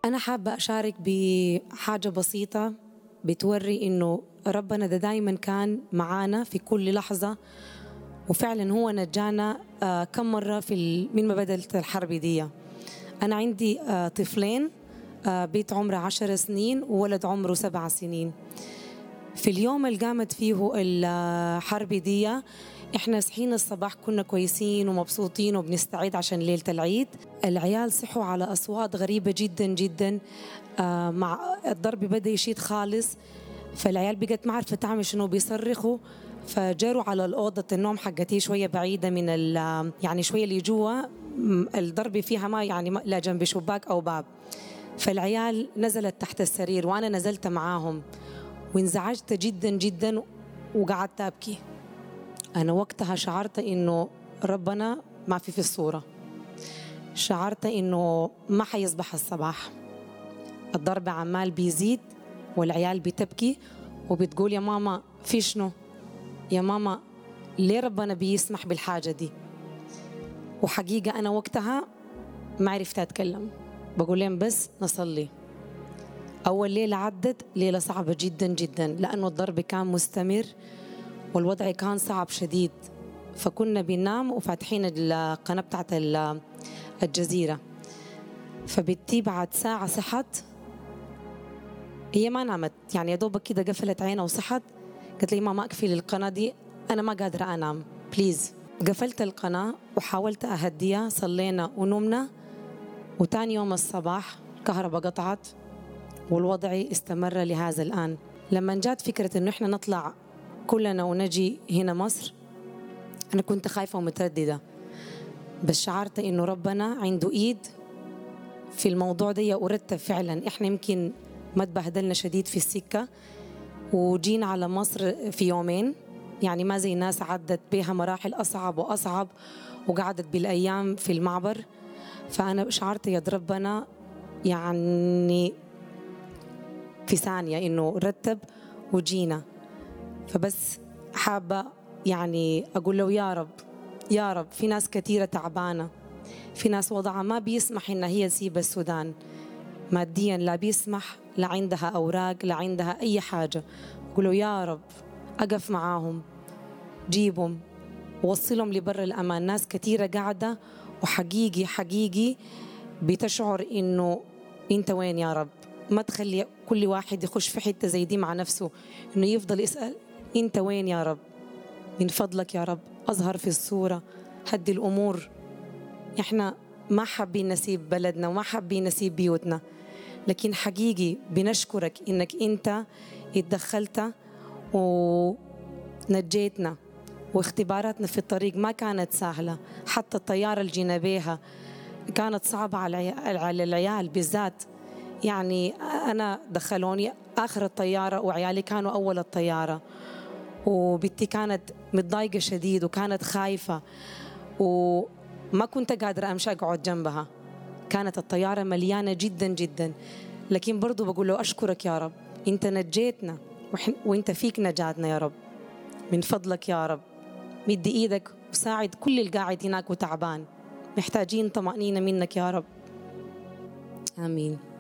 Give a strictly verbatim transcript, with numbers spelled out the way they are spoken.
أنا حابة أشارك بحاجة بسيطة بتوري إنه ربنا ده دايما كان معانا في كل لحظة، وفعلا هو نجانا آه كم مرة في ال- من ما بدأت الحرب دي. أنا عندي آه طفلين، آه بيت عمره عشر سنين وولد عمره سبع سنين. في اليوم اللي قامت فيه الحرب دي احنا صحينا الصباح كنا كويسين ومبسوطين وبنستعد عشان ليلة العيد. العيال صحوا على أصوات غريبة جدا جدا، آه مع الضرب بدأ يشيد خالص، فالعيال بقت ما عارفة تعمل شنو، بيصرخوا فجروا على الأوضة النوم حقتي شوية بعيدة من ال يعني شوية اللي جوا م- الضرب فيها ما يعني ما لا جنب شباك أو باب. فالعيال نزلت تحت السرير وأنا نزلت معاهم وانزعجت جدا جدا وقعدت أبكي. أنا وقتها شعرت إنه ربنا ما في في الصورة، شعرت إنه ما حيصبح الصباح. الضرب عمال بيزيد والعيال بتبكي وبتقول يا ماما في شنو، يا ماما ليه ربنا بيسمح بالحاجة دي. وحقيقة أنا وقتها ما عرفت أتكلم، بقول لهم بس نصلي. أول ليلة عدت ليلة صعبة جدا جدا لأنه الضرب كان مستمر والوضع كان صعب شديد، فكنا بننام وفاتحين القناة بتاعت ال- الجزيرة. فبنتي بعد ساعة صحت، هي ما نامت يعني يا دوبك كده قفلت عينها وصحت، قالت لي ماما اقفلي القناة دي أنا ما قادرة أنام بليز. قفلت القناة وحاولت أهديها، صلينا ونمنا، وتاني يوم الصباح الكهرباء قطعت والوضع استمر لهذا الآن. لما جات فكرة إنه إحنا نطلع كلنا ونجي هنا مصر، أنا كنت خايفة ومترددة، بس شعرت إنه ربنا عنده إيد في الموضوع ده ورتب فعلا. إحنا يمكن ما تبهدلنا شديد في السكة وجينا على مصر في يومين، يعني ما زي ناس عدت بها مراحل أصعب وأصعب وقعدت بالأيام في المعبر. فأنا شعرت يد ربنا يعني في ثانية إنه رتب وجينا. فبس حابة يعني أقول له يا رب يا رب، في ناس كثيرة تعبانة، في ناس وضعها ما بيسمح إن هي تسيب السودان ماديا، لا بيسمح، لا عندها أوراق، لا عندها أي حاجة. أقول له يا رب أقف معاهم، جيبهم ووصلهم لبر الأمان. ناس كثيرة قاعدة وحقيقي حقيقي بتشعر إنه أنت وين يا رب. ما تخلي كل واحد يخش في حتة زي دي مع نفسه إنه يفضل يسأل أنت وين يا رب، من فضلك يا رب أظهر في الصورة، هدي الأمور. إحنا ما حابين نسيب بلدنا وما حابين نسيب بيوتنا، لكن حقيقي بنشكرك إنك أنت اتدخلت ونجيتنا. واختباراتنا في الطريق ما كانت سهلة، حتى الطيارة اللي جينا بيها كانت صعبة على العي- على العيال بالذات. يعني أنا دخلوني آخر الطيارة وعيالي كانوا أول الطيارة، وبنتي كانت متضايقة شديد وكانت خايفة وما كنت قادرة أمشي أقعد جنبها، كانت الطيارة مليانة جدا جدا. لكن برضو بقول له أشكرك يا رب، أنت نجيتنا وحن- وأنت فيك نجاتنا يا رب. من فضلك يا رب مد إيدك وساعد كل القاعد هناك وتعبان، محتاجين طمأنينة منك يا رب. آمين.